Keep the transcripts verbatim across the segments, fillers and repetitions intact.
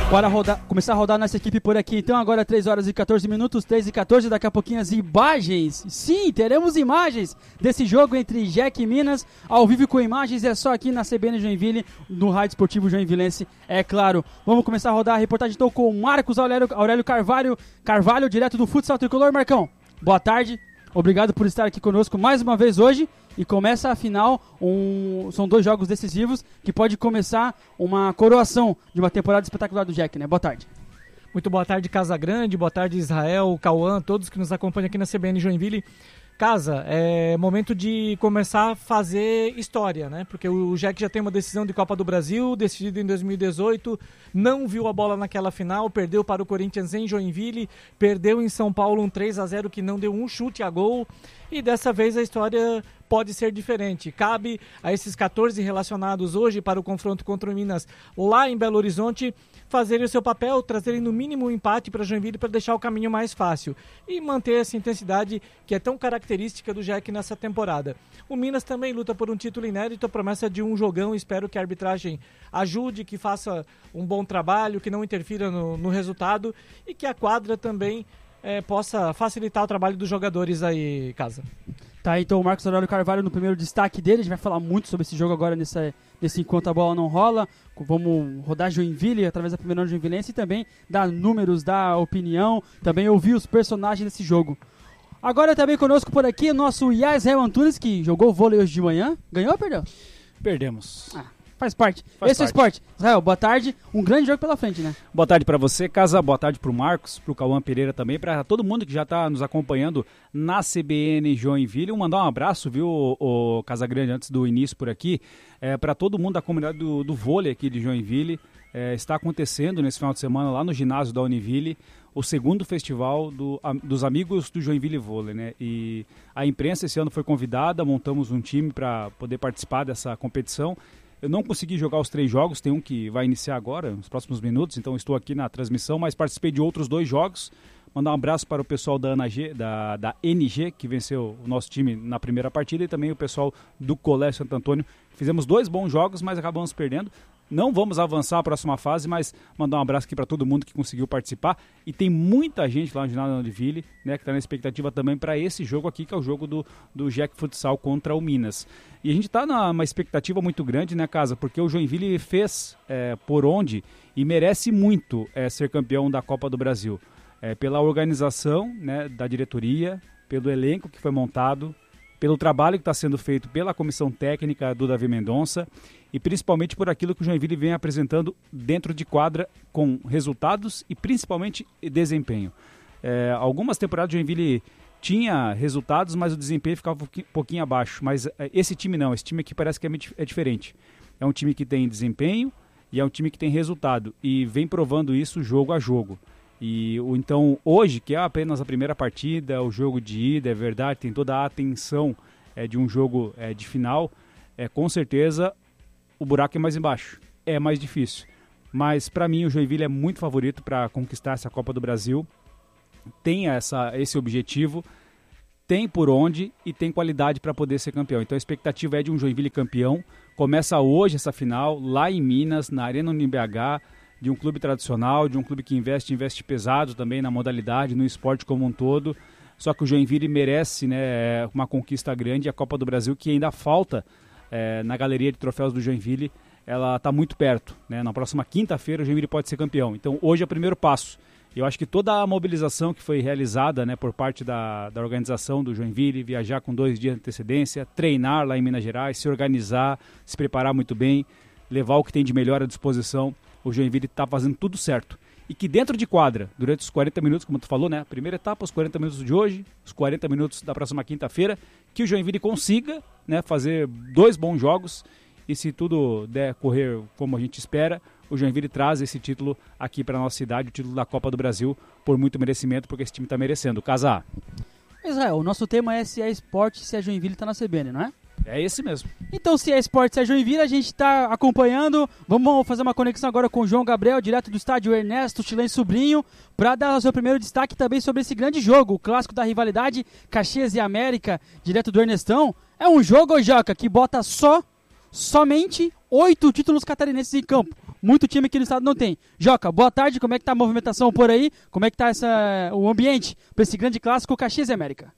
Bora rodar, começar a rodar nossa equipe por aqui. Então agora três horas e quatorze minutos, três e quatorze, daqui a pouquinho as imagens. Sim, teremos imagens desse jogo entre Jack e Minas, ao vivo com imagens, é só aqui na C B N Joinville, no Rádio Esportivo Joinvilense, é claro. Vamos começar a rodar a reportagem então com o Marcos Aurélio, Aurélio Carvalho, Carvalho, direto do Futsal Tricolor. Marcão, boa tarde, obrigado por estar aqui conosco mais uma vez hoje. E começa a final, um, são dois jogos decisivos que pode começar uma coroação de uma temporada espetacular do Jack, né? Boa tarde. Muito boa tarde, Casa Grande, boa tarde, Israel, Cauã, todos que nos acompanham aqui na C B N Joinville. Casa, é momento de começar a fazer história, né? Porque o Jack já tem uma decisão de Copa do Brasil, decidida em dois mil e dezoito, não viu a bola naquela final, perdeu para o Corinthians em Joinville, perdeu em São Paulo um três a zero que não deu um chute a gol, e dessa vez a história pode ser diferente. Cabe a esses quatorze relacionados hoje para o confronto contra o Minas lá em Belo Horizonte fazerem o seu papel, trazerem no mínimo um empate para Joinville para deixar o caminho mais fácil e manter essa intensidade que é tão característica do Jack nessa temporada. O Minas também luta por um título inédito, a promessa de um jogão. Espero que a arbitragem ajude, que faça um bom trabalho, que não interfira no, no resultado e que a quadra também é, possa facilitar o trabalho dos jogadores aí, Casa. Tá, então o Marcos Aurélio Carvalho no primeiro destaque dele, a gente vai falar muito sobre esse jogo agora nessa, nesse Enquanto a Bola Não Rola. Vamos rodar Joinville através da primeira Joinvilense e também dar números, dar opinião, também ouvir os personagens desse jogo. Agora também conosco por aqui o nosso Israel Antunes, que jogou vôlei hoje de manhã. Ganhou ou perdeu? Perdemos. Ah, faz parte. Faz Esse parte. é o esporte. Israel, boa tarde. Um grande jogo pela frente, né? Boa tarde para você, Casa. Boa tarde para o Marcos, para o Cauã Pereira também, para todo mundo que já está nos acompanhando na C B N Joinville. Mandar um abraço, viu, o, o Casagrande, antes do início por aqui, é, para todo mundo da comunidade do, do vôlei aqui de Joinville. É, está acontecendo nesse final de semana lá no ginásio da Univille o segundo festival do, a, dos amigos do Joinville Vôlei, né? E a imprensa esse ano foi convidada, montamos um time para poder participar dessa competição. Eu não consegui jogar os três jogos, tem um que vai iniciar agora, nos próximos minutos, então estou aqui na transmissão, mas participei de outros dois jogos. Mandar um abraço para o pessoal da, Ana G, da, da N G, que venceu o nosso time na primeira partida, e também o pessoal do Colégio Santo Antônio. Fizemos dois bons jogos, mas acabamos perdendo. Não vamos avançar a próxima fase, mas mandar um abraço aqui para todo mundo que conseguiu participar. E tem muita gente lá no ginásio da Univille, né, que está na expectativa também para esse jogo aqui, que é o jogo do, do Jack Futsal contra o Minas. E a gente está numa expectativa muito grande, né, Casa? Porque o Joinville fez é, por onde e merece muito é, ser campeão da Copa do Brasil. É, pela organização, né, da diretoria, pelo elenco que foi montado, pelo trabalho que está sendo feito pela comissão técnica do Davi Mendonça e principalmente por aquilo que o Joinville vem apresentando dentro de quadra com resultados e principalmente desempenho. É, algumas temporadas o Joinville tinha resultados, mas o desempenho ficava um pouquinho abaixo. Mas é, esse time não, esse time aqui parece que é, é diferente. É um time que tem desempenho e é um time que tem resultado e vem provando isso jogo a jogo. E o, então hoje, que é apenas a primeira partida, o jogo de ida, é verdade, tem toda a atenção é, de um jogo é, de final, é, com certeza o buraco é mais embaixo, é mais difícil. Mas para mim o Joinville é muito favorito para conquistar essa Copa do Brasil, tem essa, esse objetivo, tem por onde e tem qualidade para poder ser campeão. Então a expectativa é de um Joinville campeão. Começa hoje essa final, lá em Minas, na Arena Uni B H, de um clube tradicional, de um clube que investe, investe pesado também na modalidade, no esporte como um todo. Só que o Joinville merece, né, uma conquista grande. A Copa do Brasil, que ainda falta é, na galeria de troféus do Joinville, ela está muito perto, né? Na próxima quinta-feira o Joinville pode ser campeão. Então hoje é o primeiro passo. Eu acho que toda a mobilização que foi realizada, né, por parte da, da organização do Joinville, viajar com dois dias de antecedência, treinar lá em Minas Gerais, se organizar, se preparar muito bem, levar o que tem de melhor à disposição, o Joinville está fazendo tudo certo. E que dentro de quadra, durante os quarenta minutos, como tu falou, né, a primeira etapa, os quarenta minutos de hoje, os quarenta minutos da próxima quinta-feira, que o Joinville consiga, né, fazer dois bons jogos e se tudo der correr como a gente espera, o Joinville traz esse título aqui para a nossa cidade, o título da Copa do Brasil, por muito merecimento, porque esse time está merecendo. Casar. Israel, o nosso tema é se é esporte, se a Joinville está na C B N, não é? É esse mesmo. Então, se é esporte, se é Joinville, a gente está acompanhando. Vamos fazer uma conexão agora com o João Gabriel, direto do estádio Ernesto Chileno Sobrinho, para dar o seu primeiro destaque também sobre esse grande jogo, o clássico da rivalidade, Caxias e América, direto do Ernestão. É um jogo, Joca, que bota só, somente oito títulos catarinenses em campo. muito time aqui no estado não tem. Joca, boa tarde, como é que tá a movimentação por aí? Como é que tá essa, o ambiente para esse grande clássico Caxias e América?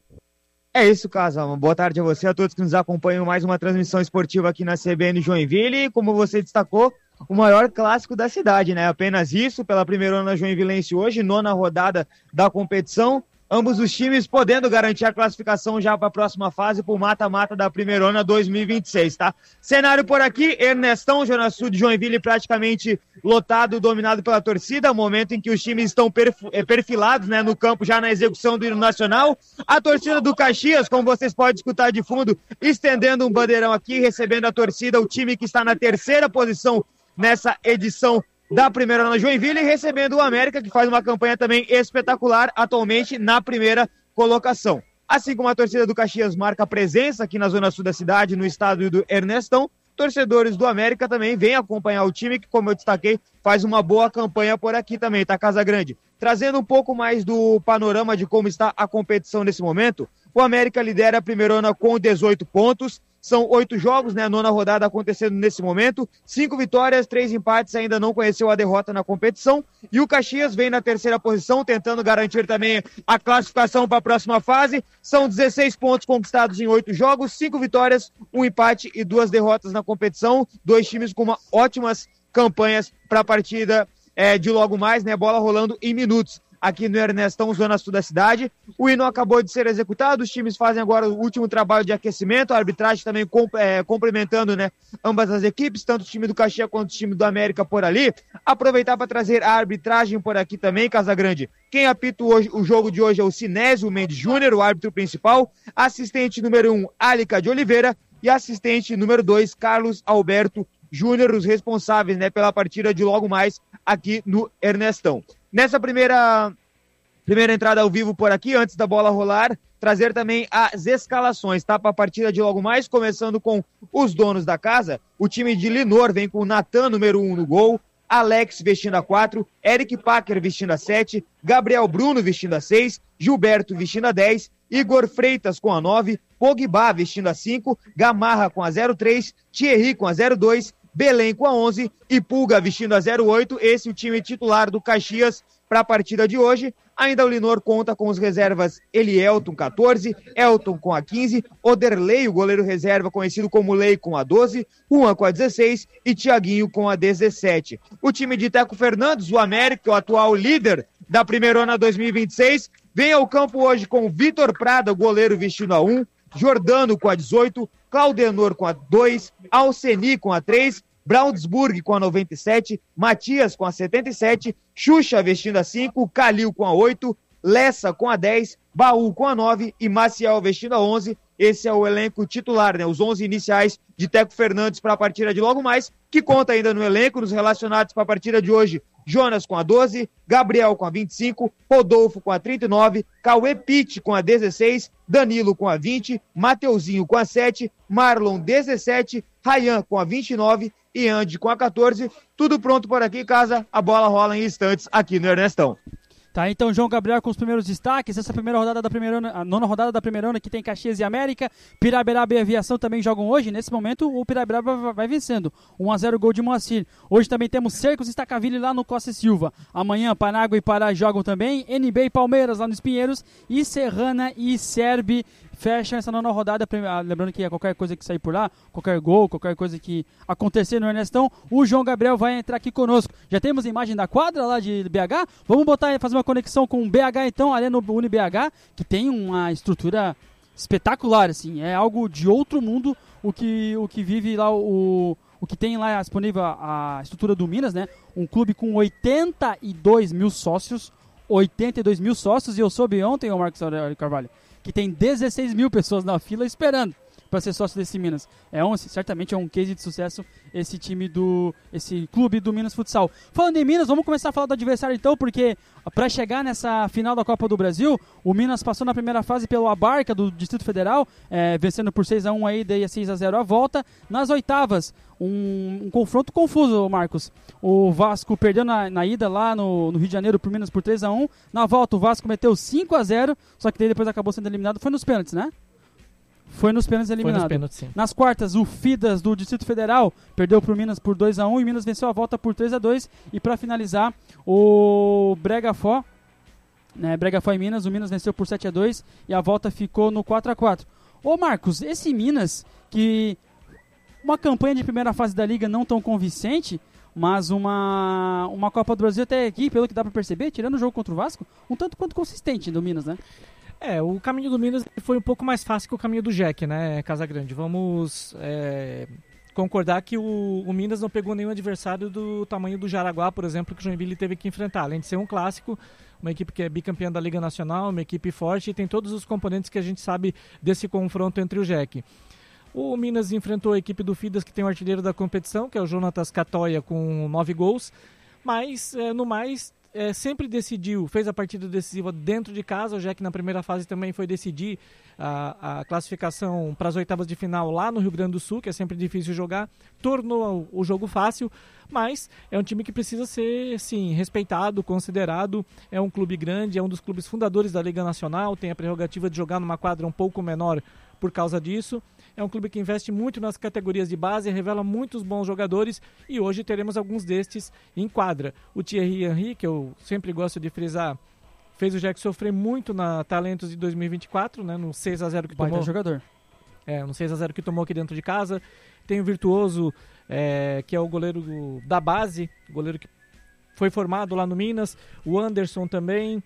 É isso, Casa. Uma boa tarde a você, a todos que nos acompanham mais uma transmissão esportiva aqui na C B N Joinville. E como você destacou, o maior clássico da cidade, né? Apenas isso, pela primeirona joinvilense hoje, nona rodada da competição. Ambos os times podendo garantir a classificação já para a próxima fase, para o mata-mata da primeirona dois mil e vinte e seis, tá? Cenário por aqui, Ernestão, Zona Sul de Joinville praticamente lotado, dominado pela torcida, momento em que os times estão perfilados, né, no campo já na execução do hino nacional. A torcida do Caxias, como vocês podem escutar de fundo, estendendo um bandeirão aqui, recebendo a torcida, o time que está na terceira posição nessa edição da primeira na Joinville, recebendo o América, que faz uma campanha também espetacular, atualmente na primeira colocação. Assim como a torcida do Caxias marca presença aqui na zona sul da cidade, no estádio do Ernestão, torcedores do América também vêm acompanhar o time, que, como eu destaquei, faz uma boa campanha por aqui também, tá, Casa Grande? Trazendo um pouco mais do panorama de como está a competição nesse momento, o América lidera a primeirona com dezoito pontos, são oito jogos, né? A nona rodada acontecendo nesse momento. Cinco vitórias, três empates, ainda não conheceu a derrota na competição. E o Caxias vem na terceira posição, tentando garantir também a classificação para a próxima fase. São dezesseis pontos conquistados em oito jogos, cinco vitórias, um empate e duas derrotas na competição. Dois times com uma ótimas campanhas para a partida é, de logo mais, né? Bola rolando em minutos aqui no Ernestão, zona sul da cidade. O hino acabou de ser executado, os times fazem agora o último trabalho de aquecimento, a arbitragem também comp- é, complementando, né, ambas as equipes, tanto o time do Caxias quanto o time do América por ali. Aproveitar para trazer a arbitragem por aqui também, Casagrande. Quem apita hoje, o jogo de hoje é o Sinésio Mendes Júnior, o árbitro principal, assistente número um, Álica de Oliveira, e assistente número dois, Carlos Alberto Júnior, os responsáveis, né, pela partida de logo mais aqui no Ernestão. Nessa primeira, primeira entrada ao vivo por aqui, antes da bola rolar, trazer também as escalações, tá? Para a partida de logo mais, começando com os donos da casa. O time de Linor vem com o Natan, número um no gol, Alex vestindo a quatro, Eric Packer vestindo a sete, Gabriel Bruno vestindo a seis, Gilberto vestindo a dez, Igor Freitas com a nove, Pogba vestindo a cinco, Gamarra com a zero três, Thierry com a zero dois, Belém com a onze e Pulga vestindo a zero oito, esse é o time titular do Caxias para a partida de hoje. Ainda o Linor conta com os reservas Elielton, catorze, Elton com a quinze, Oderley, o goleiro reserva conhecido como Lei, com a doze, Juan com a dezesseis e Thiaguinho com a dezessete. O time de Teco Fernandes, o América, o atual líder da primeirona dois mil e vinte e seis, vem ao campo hoje com Vitor Prada, o goleiro vestindo a um, Jordano com a dezoito, Claudenor com a dois, Alceni com a três, Braunsburg com a noventa e sete, Matias com a setenta e sete, Xuxa vestindo a cinco, Calil com a oito, Lessa com a dez, Baú com a nove e Maciel vestindo a onze. Esse é o elenco titular, né? Os onze iniciais de Teco Fernandes para a partida de logo mais, que conta ainda no elenco, nos relacionados para a partida de hoje. Jonas com a doze, Gabriel com a vinte e cinco, Rodolfo com a trinta e nove, Cauê Pitt com a dezesseis, Danilo com a vinte, Mateuzinho com a sete, Marlon dezessete, Rayan com a vinte e nove e Andy com a quatorze. Tudo pronto por aqui, casa. A bola rola em instantes aqui no Ernestão. Tá, então João Gabriel com os primeiros destaques, essa primeira rodada da primeira, a nona rodada da primeira, que tem Caxias e América, Piraberaba e Aviação também jogam hoje. Nesse momento o Piraberaba vai vencendo, um a zero gol de Moacir. Hoje também temos Cercos e Stacaville lá no Costa e Silva. Amanhã Panágua e Pará jogam também, N B e Palmeiras lá nos Pinheiros, e Serrana e Serbi fecham essa nona rodada. Lembrando que qualquer coisa que sair por lá, qualquer gol, qualquer coisa que acontecer no Ernestão, o João Gabriel vai entrar aqui conosco. Já temos a imagem da quadra lá de B H, vamos botar, fazer uma conexão com o B H então, ali no UniB H, que tem uma estrutura espetacular, assim, é algo de outro mundo o que, o que vive lá, o, o que tem lá disponível a, a estrutura do Minas, né? Um clube com oitenta e dois mil sócios, oitenta e dois mil sócios, e eu soube ontem, o Marcos Aurélio Carvalho, que tem dezesseis mil pessoas na fila esperando para ser sócio desse Minas. É um, certamente é um case de sucesso esse time do, esse clube do Minas Futsal. Falando em Minas, vamos começar a falar do adversário então, porque para chegar nessa final da Copa do Brasil, o Minas passou na primeira fase pelo Abarca do Distrito Federal, é, vencendo por seis a um aí, daí seis a zero a volta. Nas oitavas, um, um confronto confuso, Marcos. O Vasco perdeu na, na ida lá no, no Rio de Janeiro por Minas por três a um. Na volta o Vasco meteu cinco a zero, só que daí depois acabou sendo eliminado. Foi nos pênaltis, né? Foi nos pênaltis eliminado. Foi nos pênaltis, sim. Nas quartas, o Fidas do Distrito Federal perdeu para o Minas por dois a um e Minas venceu a volta por três a dois. E para finalizar, o Bregafó, né, Bregafó e Minas, o Minas venceu por sete a dois e a volta ficou no quatro a quatro. Ô Marcos, esse Minas, que uma campanha de primeira fase da Liga não tão convincente, mas uma, uma Copa do Brasil até aqui, pelo que dá para perceber, tirando o jogo contra o Vasco, um tanto quanto consistente do Minas, né? É, o caminho do Minas foi um pouco mais fácil que o caminho do Jack, né, Casagrande? Vamos é, concordar que o, o Minas não pegou nenhum adversário do tamanho do Jaraguá, por exemplo, que o Joinville teve que enfrentar. Além de ser um clássico, uma equipe que é bicampeã da Liga Nacional, uma equipe forte e tem todos os componentes que a gente sabe desse confronto entre o Jack. O Minas enfrentou a equipe do Fidas, que tem o artilheiro da competição, que é o Jonatas Catoia, com nove gols, mas é, no mais... É, sempre decidiu, fez a partida decisiva dentro de casa, já que na primeira fase também foi decidir a, a classificação para as oitavas de final lá no Rio Grande do Sul, que é sempre difícil jogar, tornou o jogo fácil, mas é um time que precisa ser, sim, respeitado, considerado, é um clube grande, é um dos clubes fundadores da Liga Nacional, tem a prerrogativa de jogar numa quadra um pouco menor por causa disso. É um clube que investe muito nas categorias de base, revela muitos bons jogadores e hoje teremos alguns destes em quadra. O Thierry Henry, que eu sempre gosto de frisar, fez o Jack sofrer muito na Talentos de dois mil e vinte e quatro, né, no seis a zero que Baita tomou. jogador. É, no seis a zero que tomou aqui dentro de casa. Tem o Virtuoso, é, que é o goleiro da base, goleiro que foi formado lá no Minas. O Anderson também.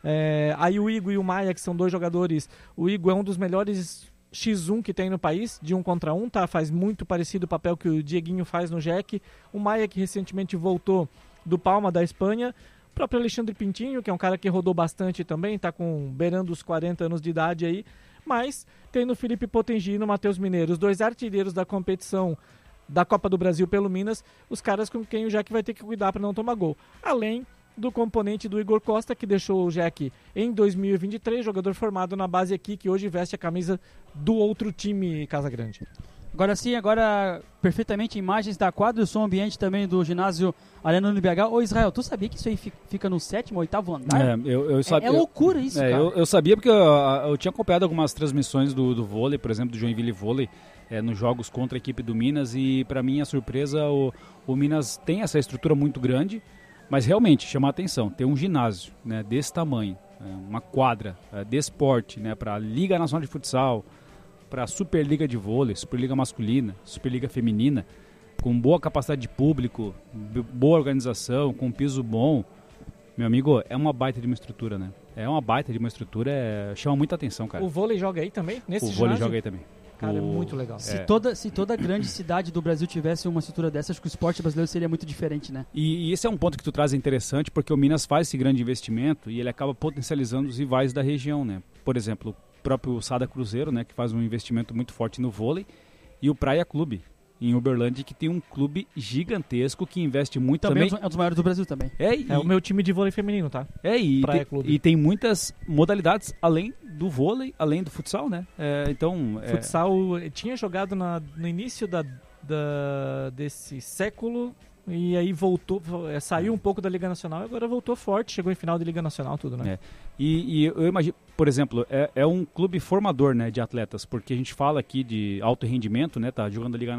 É, aí o Igor e o Maia, que são dois jogadores. O Igor é um dos melhores xis um que tem no país, de um contra um, tá? Faz muito parecido o papel que o Dieguinho faz no Jack. O Maia, que recentemente voltou do Palma, da Espanha. O próprio Alexandre Pintinho, que é um cara que rodou bastante também, tá com beirando os quarenta anos de idade aí. Mas tem no Felipe Potengi e no Matheus Mineiro, os dois artilheiros da competição da Copa do Brasil pelo Minas, os caras com quem o Jack vai ter que cuidar para não tomar gol. Além do componente do Igor Costa, que deixou o Jack em dois mil e vinte e três, jogador formado na base aqui, que hoje veste a camisa do outro time Casagrande. Agora sim, agora perfeitamente imagens da quadra e o som ambiente também do ginásio Arena no B H. Ô Israel, tu sabia que isso aí fica no sétimo, oitavo andar? É, eu, eu sabia, é, é loucura isso, é, cara. Eu, eu sabia porque eu, eu tinha acompanhado algumas transmissões do, do vôlei, por exemplo, do Joinville Vôlei, é, nos jogos contra a equipe do Minas, e para minha surpresa o, o Minas tem essa estrutura muito grande, mas realmente chama a atenção, ter um ginásio, né, desse tamanho, é, uma quadra é, de esporte, né, para a Liga Nacional de Futsal, para a Superliga de Vôlei, Superliga Masculina, Superliga Feminina, com boa capacidade de público, boa organização, com piso bom. Meu amigo, é uma baita de uma estrutura, né? É uma baita de uma estrutura, é... chama muita atenção, cara. O vôlei joga aí também? Nesse o vôlei ginásio? joga aí também. Cara, o... é muito legal. Se, é. toda, se toda grande cidade do Brasil tivesse uma estrutura dessa, acho que o esporte brasileiro seria muito diferente, né? E, e esse é um ponto que tu traz interessante, porque o Minas faz esse grande investimento e ele acaba potencializando os rivais da região, né? Por exemplo, o próprio Sada Cruzeiro, né, que faz um investimento muito forte no vôlei, e o Praia Clube, em Uberlândia, que tem um clube gigantesco que investe muito também. Também é um dos maiores do Brasil também. É, e, é o meu time de vôlei feminino, tá? É, e Praia tem, Clube. E tem muitas modalidades além do vôlei, além do futsal, né? É, então, é... Futsal tinha jogado na, no início da, da, desse século e aí voltou, é, saiu um pouco da Liga Nacional e agora voltou forte, chegou em final de Liga Nacional, tudo, né? É. E, e eu imagino, por exemplo, é, é um clube formador, né, de atletas, porque a gente fala aqui de alto rendimento, né? Tá jogando a Liga